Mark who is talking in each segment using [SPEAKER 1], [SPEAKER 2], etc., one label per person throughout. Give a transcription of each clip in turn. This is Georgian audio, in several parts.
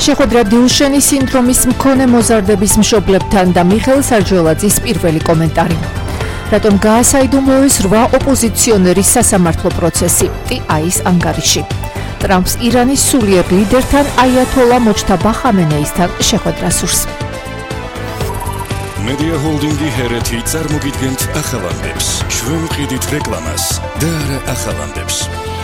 [SPEAKER 1] შეხვედრა დილშენის სინდრომის მქონე მოზარდების მშობლებთან და მიხეილ სარჯველაძის პირველი კომენტარი. რატომ გაასაიდუმლოეს 8 ოპოზიციონერის სასამართლო პროცესი ტაის ანგარიში. ტრამპს ირანის სულიერ ლიდერთან აიათოლა მოჯთაბა ხამენეისთან შეხვედრა სურს.
[SPEAKER 2] Media Holding-ი ჰერეთი წარმოგიდგენთ ახალამდებს. ჩვენ ვყიდით რეკლამას და არა ახალამდებს.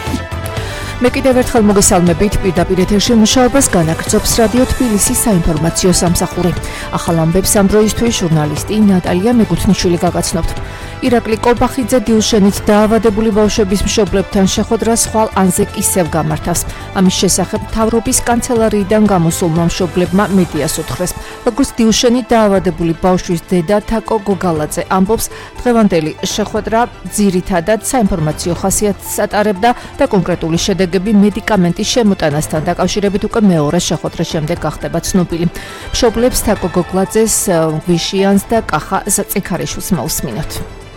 [SPEAKER 1] მე კიდევ ერთხელ მოგესალმებით პირდაპირ ეთერში მუშაობას განაგრძობს რადიო თბილისის საინფორმაციო სამსახური. ახალ ამბებს ამ დროისთვის ჟურნალისტი ნატალია მეგუთნიშვილი გაგაცნობთ. ირაკლი კობახიძე დილშენით დაავადებული ბავშვების მშობლებთან შეხვედრას ხვალ ანზე ისევ გამართავს. ამის შესახებ მთავრობის კანცელარიიდან გამოსულმა მშობლებმა მედიას უთხრეს. როგორც დილშენით დაავადებული ბავშვის დედა თაკო გოგალაძე ამბობს, დღევანდელი შეხვედრა ძირითადად საინფორმაციო ხასიათს ატარებდა და კონკრეტული შედეგები მედიკამენტის შემოტანასთან დაკავშირებით უკვე მეორე შეხვედრის შემდეგ გახდება ცნობილი. მშობლებს თაკო გოგლაძეს, გვიშიანს და კახა ზექარიშვილს მოусმინოთ.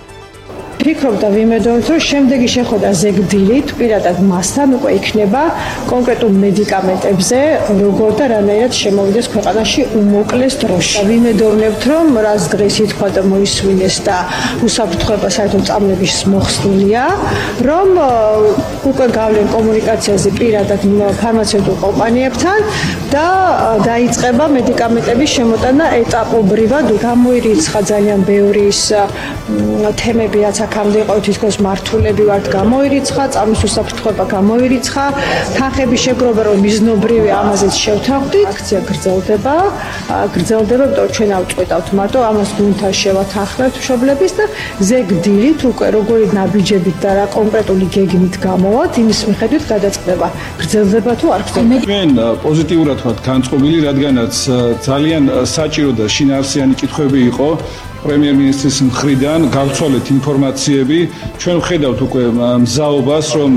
[SPEAKER 3] ვფიქრობ და ვიმედოვთ, რომ შემდეგი შეხვედრა ზეგდილით პირადად მასთან უკვე იქნება კონკრეტულ მედიკამენტებზე, როგორ და რანაირად შემოვიდეს ქვეყანაში უმოკლეს დროში. ვიმედოვნებთ, რომ რაც დღეს ითქვა და მოისმინეს და უსაფრთხოება საერთოდ წამლების მოხსნილია, რომ უკვე გავლენ კომუნიკაციაზე პირადად ფარმაცევტულ კომპანიებთან და დაიწყება მედიკამენტების შემოტანა ეტაპობრივად. გამოირიცხა ძალიან ბევრი თემები, რაც აქამდე იყო თითქოს მართულები ვართ, გამოირიცხა, წამის უსაფრთხოება გამოირიცხა, თანხების შეგროვება, რომ მიზნობრივი ამაზეც შევთანხმდით. აქცია გრძელდება, იმიტომ რომ ჩვენ ავწყვეტავთ მარტო ამას გუნდთან შევათანხმებთ მშობლების და ზეგდილით უკვე როგორი ნაბიჯებით და რა კონკრეტული გეგმით გამოვათ, იმის მიხედვით გადაწყდება. გრძელდება თუ არ გრძელდება.
[SPEAKER 4] ჩვენ პოზიტიურად ვართ განწყობილი, რადგანაც ძალიან საჭირო და შინაარსიანი კითხვები იყო პრემიერ-მინისტრის მხრიდან, გავცვალეთ ინფორმაციები. ჩვენ ვხედავთ უკვე მზაობას, რომ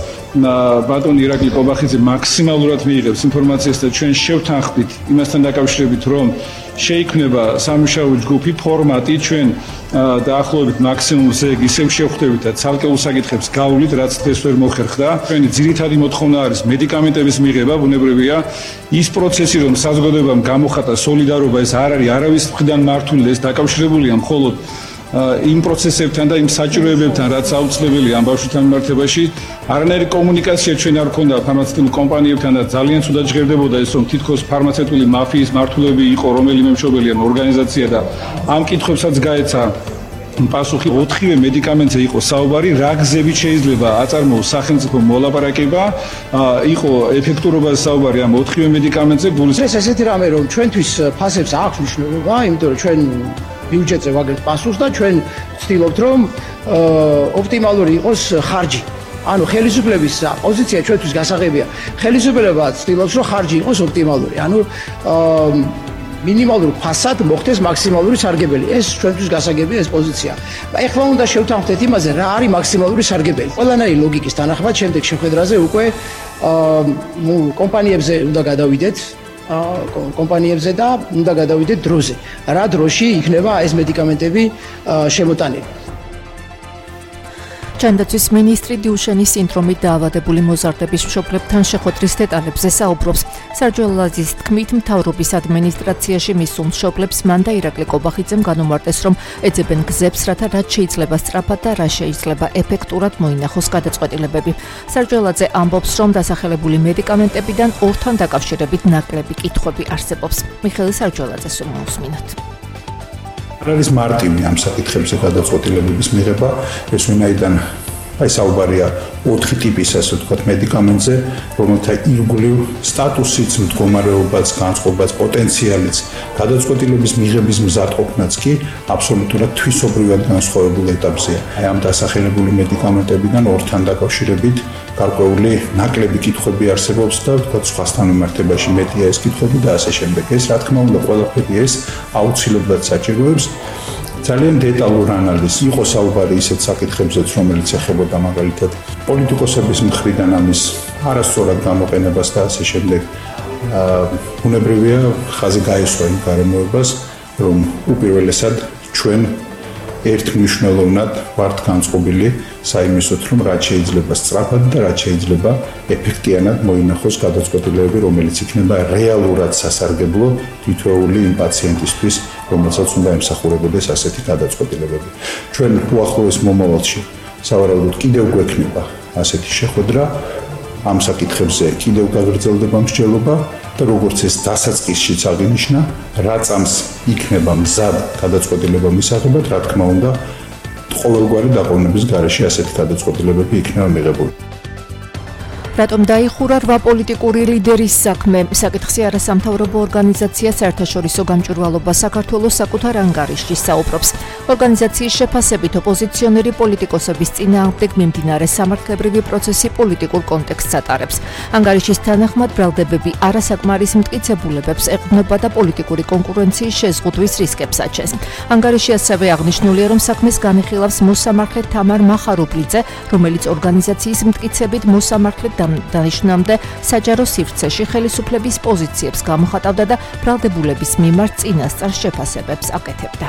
[SPEAKER 4] ბატონი ირაკლი კობახიძე მაქსიმალურად მიიღებს ინფორმაციას და ჩვენ შევთანხმდით იმასთან დაკავშირებით, რომ შეიქმნება სამუშაო ჯგუფი ფორმატი, ჩვენ დაახლოებით მაქსიმუმზე ისევ შევხვდებით და ცალკეულ საკითხებს გავვლით, რაც დღეს ვერ მოხერხდა. ჩვენი ძირითადი მოთხოვნა არის მედიკამენტების მიღება, ბუნებრივია. ის პროცესი, რომ საზოგადოებამ გამოხატა სოლიდარობა, ეს არ არის არავის მხრიდან მართული, ეს დაკავშირებულია მხოლოდ იმ პროცესებთან და იმ საჭიროებებთან, რაც აუცილებელია ამ ბავშვთან მიმართებაში. არანაირი კომუნიკაცია ჩვენ არ ქონდა ფარმაცევტულ კომპანიებთან და ძალიან ცუდად ჟღერდებოდა ეს, რომ თითქოს ფარმაცევტული მაფიის მართულები იყო რომელიმე მშობელი ან ორგანიზაცია და ამ კითხვებსაც გაეცა პასუხი. 4-ვე მედიკამენტზე იყო საუბარი, რა გზებით შეიძლება აწარმოოს სახელმწიფო მოლაპარაკება, იყო ეფექტურობაზე საუბარი ამ 4-ვე მედიკამენტზე.
[SPEAKER 5] ეს ესეთი რამე, რომ ჩვენთვის ფასებს აქვს მნიშვნელობა, იმიტომ რომ ჩვენ ბიუჯეტზე ვაგებთ პასუხს და ჩვენ ვცდილობთ, რომ ოპტიმალური იყოს ხარჯი. ანუ ხელისუფლების პოზიცია ჩვენთვის გასაღებია. ხელისუფლება ცდილობს, რომ ხარჯი იყოს ოპტიმალური. ანუ მინიმალურ ფასად მოხდეს მაქსიმალური სარგებელი. ეს ჩვენთვის გასაგებია ეს პოზიცია. ეხლა უნდა შევთანხმდეთ იმაზე, რა არის მაქსიმალური სარგებელი. ყველანაირი ლოგიკის თანახმად შემდეგ შეხვედრაზე უკვე კომპანიებზე უნდა გადავიდეთ. კომპანიებზე და უნდა გადავიდეთ დროზე. რა დროში იქნება ეს მედიკამენტები შემოტანილი.
[SPEAKER 1] ჯანდაცვის მინისტრი დილშენის სინდრომით დაავადებული მოზარდების მშობლებთან შეხვედრის დეტალებზე საუბრობს. სარჯველაძის თქმით, მთავრობის ადმინისტრაციაში მისულ მშობლებს მან და ირაკლი კობახიძემ განუმარტეს, რომ ეძებენ გზებს, რათა რაც შეიძლება სწრაფად და რა შეიძლება ეფექტურად მოინახოს გადაწყვეტილებები. სარჯველაძე ამბობს, რომ დასახელებული მედიკამენტებიდან ორთან დაკავშირებით ნაკლები კითხვები არსებობს. მიხეილ სარჯველაძეს მოусმინოთ.
[SPEAKER 6] არის მარტივი ამ საკითხებზე გადაწყვეტილებების მიღება, ეს ვინაიდან საუბარია 4 ტიპის, ასე ვთქვათ, მედიკამენტზე, რომელთა ირგვლივ სტატუსიც, მდგომარეობაც, განწყობაც, პოტენციალიც, გადაწყვეტილების მიღების მზადყოფნაც კი აბსოლუტურად თვისობრივად განსხვავებულ ეტაპზეა. ამ დასახელებული მედიკამენტებიდან ორთან დაკავშირებით გარკვეული ნაკლები კითხვები არსებობს და ვთქვათ, სხვასთან მიმართებაში მეტია ეს კითხვები და ასე შემდეგ. ეს რა თქმა უნდა, ყველაფერი ეს აუცილებლად საჭიროებს ძალიან დეტალურ ანალიზს. იყო საუბარი ისეთ საკითხებზეც, რომელიც ეხებოდა მაგალითად პოლიტიკოსების მხრიდან ამის არასწორად გამოყენებას და ასე შემდეგ. ბუნებრივია ხაზი გაესვა იმ გარემოებას, რომ უპირველესად ჩვენ ერთმნიშვნელოვნად ვართ განწყობილი საიმისოთ, რომ რაც შეიძლება სწრაფად და რაც შეიძლება ეფექტიანად მოინახოს გადაწყვეტილებები, რომელიც იქნება რეალურად სასარგებლო თითოეული იმ პაციენტისთვის, რომელსაც უნდა ემსახურებოდეს ასეთი გადაწყვეტილებები. ჩვენ უახლოეს მომავალში სავარაუდოდ კიდევ გვექნება ასეთი შეხვედრა, ამ საკითხებზე კიდევ გაგრძელდება მსჯელობა და როგორც ეს დასაწყისშიც აღინიშნა, რა წამს იქნება მზად გადაწყვეტილება მისაღებად, რა თქმა უნდა, ყოველგვარი დაყოვნების გარეშე ასეთი გადაწყვეტილებები იქნება მიღებული.
[SPEAKER 1] რატომ დაიხურა 8 პოლიტიკური ლიდერის საქმე? საკითხზე არასამთავრობო ორგანიზაცია საერთაშორისო გამჭვირვალობა საქართველოს საკუთარ ანგარიშში საუბრობს. ორგანიზაციის შეფასებით ოპოზიციონერი პოლიტიკოსების წინააღმდეგ მიმდინარე სამართლებრივი პროცესი პოლიტიკურ კონტექსტს ატარებს. ანგარიშის თანახმად ბრალდებები არასაკმარის მტკიცებულებებს ეყრდნობა და პოლიტიკური კონკურენციის შეზღუდვის რისკებს აჩენს. ანგარიში ასევე აღნიშნულია, რომ საქმეს განიხილავს მოსამართლე თამარ მახარუბლიძე, რომელიც ორგანიზაციის მტკიცებით მოსამართლე დანიშნამდე საჯარო სივრცეში ხელისუფლების პოზიციებს გამოხატავდა და ბრალდებულების მიმართ წინასწარ შეფასებებს აკეთებდა.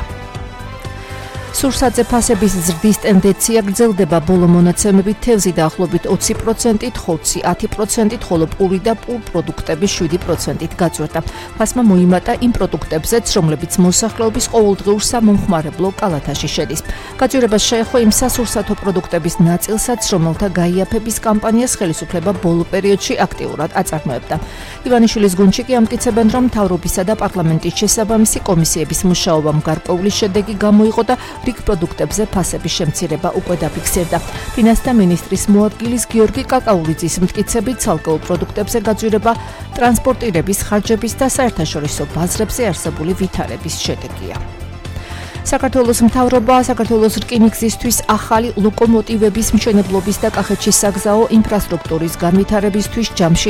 [SPEAKER 1] სურსათზე ფასების ზრდის ტენდენცია გრძელდება, ბოლო მონაცემებით თევზი დაახლოებით 20%-ით, ხორცი 10%-ით, ხოლო პური და პურ პროდუქტები 7%-ით გაძვირდა. ფასმა მოიმატა იმ პროდუქტებზეც, რომლებიც მოსახლეობის ყოველდღიურ სამომხმარებლო კალათაში შედის. გაძვირებას შეეხო იმ სასურსათო პროდუქტების ნაწილსაც, რომელთა გაიაფების კამპანიას ხელისუფლება ბოლო პერიოდში აქტიურად აწარმოებდა. ივანიშვილის გუნდში კი ამტკიცებენ, რომ მთავრობისა და პარლამენტის შესაბამისი კომისიების მუშაობამ გარკვეული შედეგი გამოიყო და რიგ პროდუქტებზე ფასების შემცირება უკვე დაფიქსირდა. ფინანსთა მინისტრის მოადგილის გიორგი კაკაურიძის მტკიცებით, ცალკეულ პროდუქტებზე გაძვირება ტრანსპორტირების ხარჯების და საერთაშორისო ბაზრებზე არსებული ვითარების შედეგია. საქართველოს მთავრობა საქართველოს რკინიგზისთვის ახალი ლოკომოტივების მშენებლობის და კახეთში საგზაო ინფრასტრუქტურის განვითარებისთვის ჯამში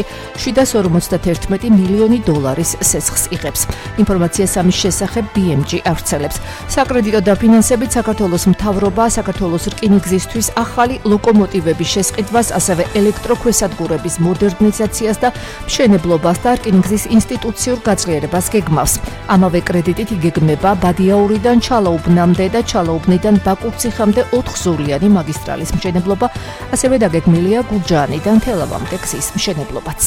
[SPEAKER 1] 751 მილიონი დოლარის სესხს იღებს. ინფორმაციას ამის შესახებ BMG ავრცელებს. საკრედიტო დაფინანსებით საქართველოს მთავრობა საქართველოს რკინიგზისთვის ახალი ლოკომოტივების შესყიდვას, ასევე ელექტროქვესადგურების მოდერნიზაციას და მშენებლობას და რკინიგზის ინსტიტუციურ გაძლიერებას გეგმავს. ამავე კრედიტით იგეგმება ბადიაურიდან ჩალაუბნამდე და ჩალაუბნიდან ბაკურციხამდე 4-სულიანი მაგისტრალის მშენებლობა, ასევე დაგეგმილია გურჯაანიდან თელავამდე გზის მშენებლობაც.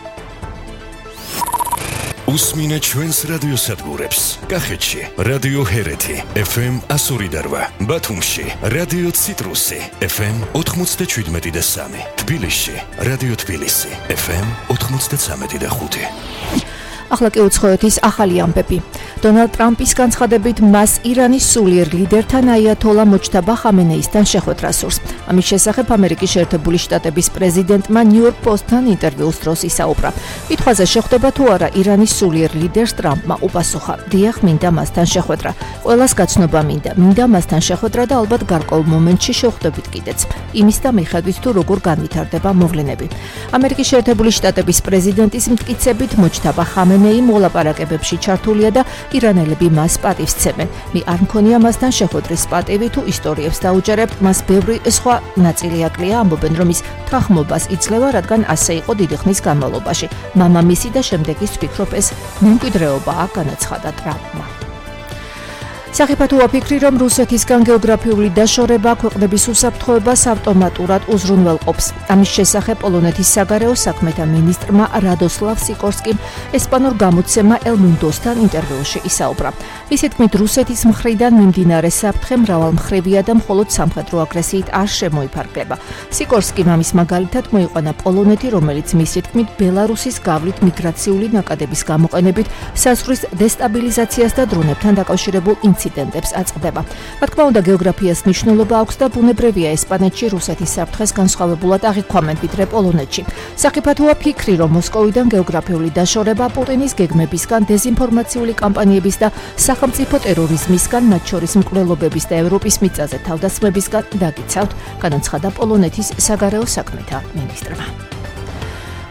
[SPEAKER 2] უსმინე ჩვენს რადიოსადგურებს. კახეთში რადიო ჰერეთი FM 102.8, ბათუმში რადიო ციტრუსი FM 97.3, თბილისში რადიო თბილისი FM 93.5.
[SPEAKER 1] ახლა კი უცხოეთის ახალი ამბები. დონალდ ტრამპის განცხადებით მას ირანის სულიერ ლიდერთან აიათოლა მოჯთაბა ხამენეისთან შეხვედრა სურს. ამის შესახებ ამერიკის შეერთებული შტატების პრეზიდენტმა ნიუ-იორკ პოსტთან ინტერვიუს დროს ისაუბრა. კითხვაზე შეხვდება თუ არა ირანის სულიერ ლიდერს ტრამპმა უპასუხა: დიახ, მინდა მასთან შეხვედრა. ყველას გაცნობა მინდა მასთან შეხვედრა და ალბათ გარკვეულ მომენტში შევხვდებით კიდეც. იმის და მიხედვით თუ როგორ განვითარდება მოვლენები. ამერიკის შეერთებული შტატების პრეზიდენტის მტკიცებით მოჯთაბა ხამენეი მოლაპარაკებებში ჩართულია და ირანელები მას პატივს სცემენ. მე არ მქონია მასთან შეხვედრის პატივი, თუ ისტორიებს დაუჯერებთ, მას ბევრი სხვა ნაწილი აკლია, ამბობენ, რომ ის თანხმობას იძლევა, რადგან ასე იყო დიდი ხნის განმავლობაში. მამამისი და შემდეგ ის ვფიქრობ, ეს მემკვიდრეობაა, განაცხადა ტრამპმა. სახიფათოა ფიქრი, რომ რუსეთისგან გეოგრაფიული დაშორება ქვეყნების უსაფრთხოებას ავტომატურად უზრუნველყოფს. ამის შესახებ პოლონეთის საგარეო საქმეთა მინისტრმა რადოსლავ სიკორსკიმ ესპანურ გამოცემა El Mundo-სთან ინტერვიუში ისაუბრა. ისე თქმით, რუსეთის მხრიდან მიმდინარე საფრთხე მრავალმხრივია და მხოლოდ სამხედრო აგრესიით არ შემოიფარგლება. სიკორსკიმ ამის მაგალითად მოიყვანა პოლონეთი, რომელიც მისი თქმით ბელარუსის გავლით მიგრაციული ნაკადების გამოყენებით საზღვრის დესტაბილიზაციას და დრონებთან დაკავშირებულ ინციდენტებს აწყდება. რა თქმა უნდა, გეოგრაფიას მნიშვნელობა აქვს და ბუნებრივია ესპანეთში რუსეთის საფრთხეს განსხვავებულად აღიქვამენ ვიდრე პოლონეთში. სახიფათოა ფიქრი, რომ მოსკოვიდან გეოგრაფიული დაშორება პუტინის გეგმებისგან, დეზინფორმაციული კამპანიების და სახელმწიფო ტერორიზმისგან, მათ შორის მკვლელობების და ევროპის მიწაზე თავდასხმებისგან დაგიცავთ, განაცხადა პოლონეთის საგარეო საქმეთა მინისტრმა.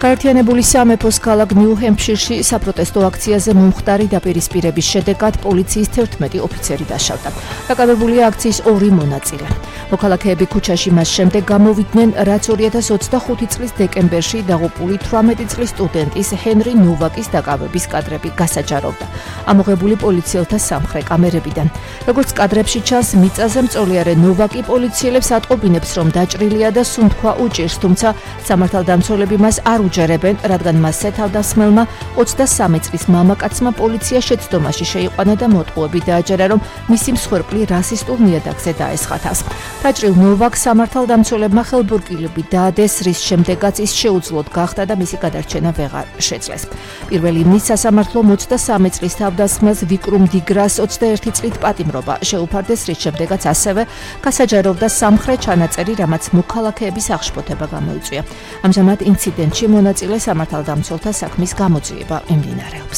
[SPEAKER 1] გაერთიანებული სამეფოს ქალაქ ნიუ-ჰემფშირში საპროტესტო აქციაზე მომხდარი დაპირისპირების შედეგად პოლიციის 11 ოფიცერი დაშავდა. დაკავებულია აქციის 2 მონაწილე. მოქალაქეები ქუჩაში მას შემდეგ გამოვიდნენ, რაც 2025 წლის დეკემბერში დაღუპული 18 წლის სტუდენტის ჰენრი ნოვაკის დაკავების კადრები გასაჯაროვდა. ამოღებული პოლიციელთა სამხრე კამერებიდან. როგორც კადრებში ჩანს, მიწაზე მწოლიარე ნოვაკი პოლიციელებს ატყობინებს, რომ დაჭრილია და სუნთქვა უჭირს, თუმცა სამართალდამცველები მას არ უჯერებენ, რადგან მასზე თავდასხმელმა 23 წლის მამაკაცმა პოლიცია შეცდომაში შეიყვანა და მოტყუები დააჯერა, რომ მისი მსხვერპლი რასისტულ ნიადაგზე დაესხა თავს. დაჭრილ ნოვაკს სამართალდამცველებმა ხელბურკილები დაადეს, რის შემდეგაც ის შეუძლოდ გახდა და მისი გადარჩენა ვეღარ შეძლეს. პირველ ივნისს სასამართლომ 23 წლის თავდასხმელს ვიკრუმ დგრას 21 წლით პატიმრობა შეუფარდეს, რის შემდეგაც ასევე გასაჯაროვდა სამხრეთ ჩანაწერი, რამაც მოქალაქეების აღშფოთება გამოიწვია. ამჟამად ინციდენტში მონაწილე სამართალდამცველთა საქმის გამოძიება მიმდინარეობს.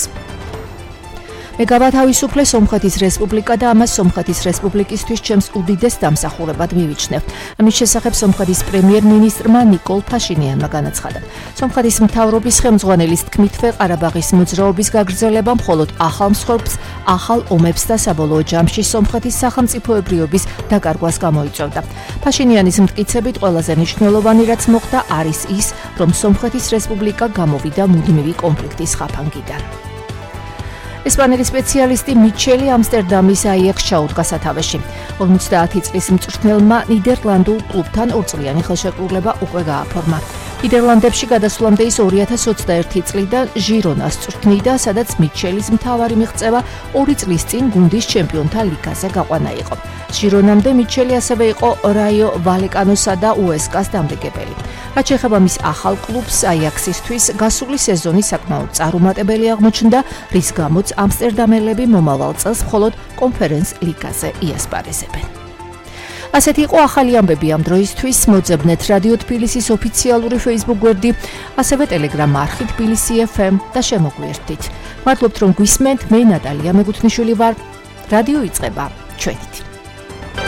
[SPEAKER 1] მე გავათავისუფლე სომხეთის რესპუბლიკა და ამას სომხეთის რესპუბლიკისთვის ჩემს უდიდეს დამსახურებად მივიჩნევ. ამის შესახებ სომხეთის პრემიერ-მინისტრმა ნიკოლ ფაშინიანმა განაცხადა. სომხეთის მთავრობის ხელმძღვანელის თქმითვე ყარაბაღის მოძრაობის გაგრძელება მხოლოდ ახალ მსხვერპლს, ახალ ომებს და საბოლოო ჯამში სომხეთის სახელმწიფოებრიობის დაკარგვას გამოიწვევდა. ფაშინიანის მტკიცებით ყველაზე მნიშვნელოვანი რაც მოხდა არის ის, რომ სომხეთის რესპუბლიკა გამოვიდა მუდმივი კონფლიქტის ხაფანგიდან. ესპანელი სპეციალისტი მიჩელი ამსტერდამის აიაქსს ჩაუდგა სათავეში. 50 წლის მწვრთნელმა ნიდერლანდულ კლუბთან 2 წლიანი ხელშეკრულება უკვე გააფორმა. ნიდერლანდებში გადასვლამდე ის 2021 წლიდან ჟირონას წვრთნიდა, სადაც მიჩელის მთავარი მიღწევა 2 წლის წინ გუნდის ჩემპიონთა ლიგაზე გაყვანა იყო. ჟირონამდე მიჩელი ასევე იყო რაიო ვალეკანოსა და უესკას დამრიგებელი. რაც შეეხება მის ახალ კლუბს აიაქსისთვის, გასული სეზონი საკმაოდ წარუმატებელი აღმოჩნდა, რის გამოც ამსტერდამელები მომავალ წელს მხოლოდ კონფერენს ლიგაზე იასპარეზებენ. ასეთი იყო ახალი ამბები ამ დროისთვის. მოძებნეთ რადიო თბილისის ოფიციალური Facebook გვერდი, ასევე Telegram არხი თბილისი FM და შემოგვიერთდით. მადლობთ რომ გვისმენთ. მე ნატალია მეგუთნიშვილი ვარ. რადიო იწყება ჩვენით.